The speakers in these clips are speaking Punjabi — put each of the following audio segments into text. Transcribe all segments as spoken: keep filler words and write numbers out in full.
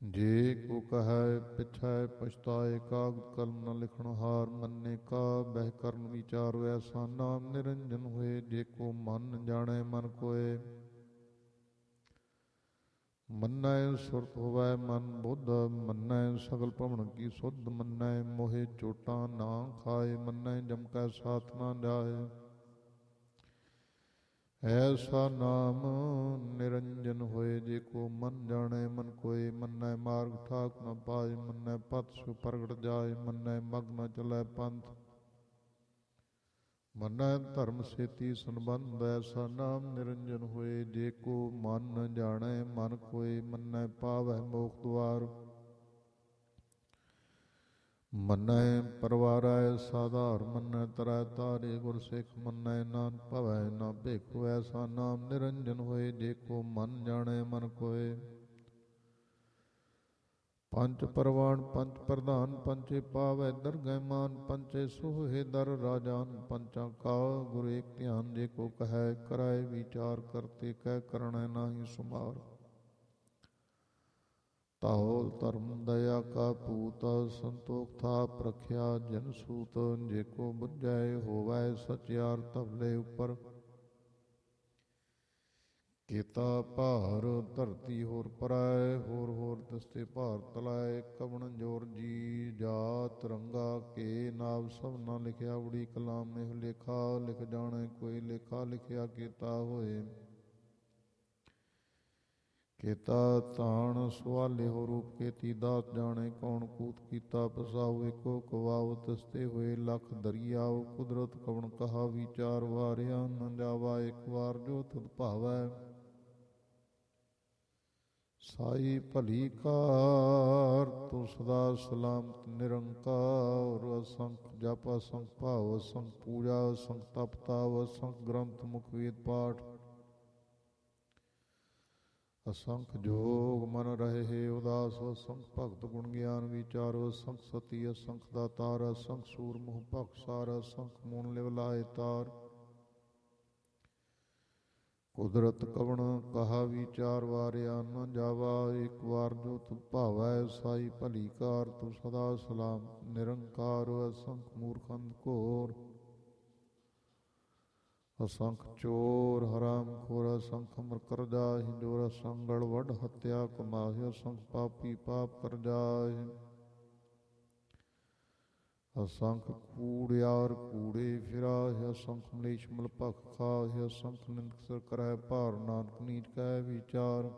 ਜੇ ਕੋ ਕਹੈ ਪਿਛੈ ਪਛਤਾਏ, ਕਾਗਦ ਕਲਮ ਨ ਲਿਖਣ ਹਾਰ। ਮੰਨੇ ਕਾ ਬਹਿ ਕਰਨ ਵਿਚਾਰ, ਐਸਾ ਨਾਮ ਨਿਰੰਜਨ ਹੋਏ। ਜੇ ਕੋ ਮਨ ਜਾਣੈ ਮਨ ਕੋਇ, ਮੰਨੈ ਸੁਰਤ ਹੋਵੈ ਮਨ ਬੁੱਧ। ਮੰਨੈ ਸਗਲ ਭਵਨ ਕੀ ਸੁਧ, ਮੰਨੈ ਮੋਹਿ ਚੋਟਾਂ ਨਾ ਖਾਏ। ਮੰਨੈ ਜਮ ਕੈ ਸਾਥ ਨਾ ਜਾਏ, ਐਸਾ ਨਾਮ ਨਿਰੰਜਨ ਹੋਏ। ਜੇ ਕੋ ਮਨ ਜਾਣੈ ਮਨ ਕੋਇ, ਮੰਨੈ ਮਾਰਗ ਠਾਕ ਨ ਪਾਏ। ਮੰਨੈ ਪਥ ਸੁ ਪ੍ਰਗਟ ਜਾਏ, ਮੰਨੈ ਮਗ ਨ ਚਲੈ ਪੰਥ। ਮੰਨੈ ਧਰਮ ਸੇਤੀ ਸੰਬੰਧ, ਐਸਾ ਨਾਮ ਨਿਰੰਜਨ ਹੋਏ। ਜੇ ਕੋ ਮਨ ਜਾਣੈ ਮਨ ਕੋਇ, ਮੰਨੈ ਪਾਵੈ ਮੋਖ ਦੁਆਰ। ਮੰਨੈ ਪਰਵਾਰੈ ਸਾਧਾਰ, ਮੰਨੈ ਤਰੈ ਤਾਰੇ ਗੁਰ ਸਿੱਖ। ਮੰਨੈ ਨਾਨਕ ਭਵੈ ਨਾ ਭੇਖੁ, ਐਸਾ ਨਾਮ ਨਿਰੰਜਨ ਹੋਏ। ਜੇ ਕੋ ਮਨ ਜਾਣੈ ਮਨ ਕੋਇ, ਪੰਚ ਪਰਵਾਣ ਪੰਚ ਪ੍ਰਧਾਨ। ਪੰਚੇ ਪਾਵੈ ਦਰਗਹਿ ਮਾਨ, ਪੰਚੇ ਸੋਹੇ ਦਰ ਰਾਜਾਨ। ਪੰਚਾਂ ਕਾ ਗੁਰ ਏਕ ਧਿਆਨ, ਜੇ ਕੋ ਕਹੈ ਕਰੈ ਵਿਚਾਰ। ਕਰਤੇ ਕਹਿ ਕਰਣੈ ਨਾਹੀ ਸੁਮਾਰ, ਧੌਲ ਧਰਮ ਦਇਆ ਕਾ ਪੂਤ। ਸੰਤੋਖ ਥਾਪ ਰਖਿਆ ਜਨ ਸੂਤ, ਜੇ ਕੋ ਬੁਝੈ ਹੋਵੈ ਸਚਿਆਰ। ਧਵਲੇ ਉੱਪਰ ਕੀਤਾ ਭਾਰ, ਧਰਤੀ ਹੋਰ ਪਰੈ। ਹੋਰ ਹੋਰ ਤਿਸਤੇ ਭਾਰ ਤਲਾਏ, ਕਵਣ ਜੋਰ ਜੀ ਜਾਤ ਰੰਗਾ। ਕੇ ਨਾਮ ਸਭ ਨਾ ਲਿਖਿਆ ਉੜੀ ਕਲਾਮ। ਇਹੋ ਲੇਖਾ ਲਿਖ ਜਾਣੈ ਕੋਈ, ਲੇਖਾ ਲਿਖਿਆ ਕੀਤਾ ਹੋਏ। ਕੀਤਾ ਤਾਣ ਸੁਆਲੇ ਹੋ ਰੂਪ, ਕੇਤੀ ਦਾਤ ਜਾਣੈ ਕੌਣ। ਕੂਤ ਕੀਤਾ ਪਸਾਉ, ਏਕੋ ਕਵਾਉ ਤਿਸਤੇ ਹੋਏ ਲੱਖ ਦਰਿਆਉ। ਕੁਦਰਤ ਕਵਣ ਕਹਾ ਵਿਚਾਰ, ਵਾਰਿਆ ਨ ਜਾਵਾ ਇੱਕ ਵਾਰ। ਜੋ ਤੁਧ ਭਾਵੈ ਸਾਈ ਭਲੀ ਕਾਰ, ਤੂੰ ਸਦਾ ਸਲਾਮਤ ਨਿਰੰਕਾਰ। ਅਸੰਖ ਜਪ ਅਸੰਖ ਭਾਵ, ਅਸੰਖ ਪੂਜਾ ਅਸੰਖ ਤਪ ਤਾਵ। ਅਸੰਖ ਗ੍ਰੰਥ ਮੁਖ ਵੇਦ ਪਾਠ, ਅਸੰਖ ਜੋਗ ਮਨ ਰਹੇ ਉਦਾਸ। ਅਸੰਖ ਭਗਤ ਗੁਣ ਗਿਆਨ ਵਿਚਾਰ, ਅਸੰਖ ਸਤੀ ਅਸੰਖ ਦਾਤਾਰ। ਅਸੰਖ ਸੂਰ ਮੁਹ ਭਖਸਾਰ, ਅਸੰਖ ਮੂਨ ਲਿਵ ਲਾਏ ਤਾਰ। ਕੁਦਰਤ ਕਵਣ ਕਹਾ ਵਿਚਾਰ, ਵਾਰਿਆ ਨ ਜਾਵਾ ਇੱਕ ਵਾਰ। ਜੋ ਤੁਧ ਭਾਵੈ ਸਾਈ ਭਲੀ ਕਾਰ, ਤੂੰ ਸਦਾ ਸਲਾਮਤ ਨਿਰੰਕਾਰ। ਅਸੰਖ ਮੂਰਖ ਅੰਧ ਘੋਰ, ਅਸੰਖ ਚੋਰ ਹਰਾਮ ਖੋਰ। ਅਸੰਖ ਅਮਰ ਕਰਜਾ ਹਿੰਜੋਰ, ਅਸੰਖ ਗਲ ਵੱਡ ਹੱਤਿਆ ਕਮਾਹਿ। ਅਸੰਖ ਪਾਪੀ ਪਾਪ ਕਰ ਜਾਹਿ, ਅਸੰਖ ਕੂੜਿਆਰ ਕੂੜੇ ਫਿਰਾਹਿ। ਅਸੰਖ ਮਲੇਛ ਮਲ ਭਖ ਖਾਹਿ, ਅਸੰਖ ਨਿੰਦਕ ਸਿਰ ਕਰਹਿ ਭਾਰ। ਨਾਨਕ ਨੀਚ ਕਹਿ ਵਿਚਾਰ,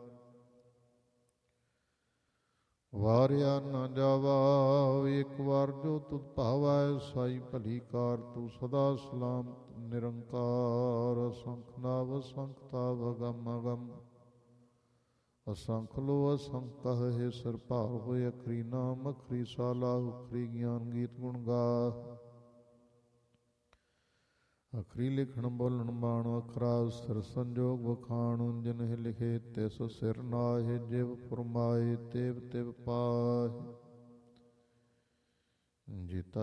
ਵਾਰਿਆ ਨਾ ਜਾਵਾ ਇੱਕ ਵਾਰ। ਜੋ ਤੁਧ ਭਾਵੈ ਸਾਈ ਭਲੀ ਕਾਰ, ਤੂੰ ਸਦਾ ਸਲਾਮਤ ਨਿਰੰਕਾਰ। ਅਸੰਖ ਨਾਵ ਅਸੰਖ ਤਾਵ, ਅਗਮ ਅਗਮ ਅਸੰਖ ਲੋ ਅਸੰਖ ਕਹਹਿ। ਸਿਰ ਭਾਰ ਹੋਏ ਅਖਰੀ ਨਾਮ, ਅਖਰੀ ਸਾਲਾਹੁ। ਅਖਰੀ ਗਿਆਨ ਗੀਤ ਗੁਣ ਗਾਹ, ਅਖਰੀ ਲਿਖਣ ਬੋਲਣ ਬਾਣ। ਅਖਰਾ ਸਿਰ ਸੰਜੋਗ ਵਖਾਣ, ਜਿਨਹਿ ਲਿਖੇ ਤਿਸ ਸਿਰ ਨਾਹਿ। ਜਿਵ ਫੁਰਮਾਏ ਤਿਵ ਤਿਵ ਪਾਹਿ, ਜੀਤਾ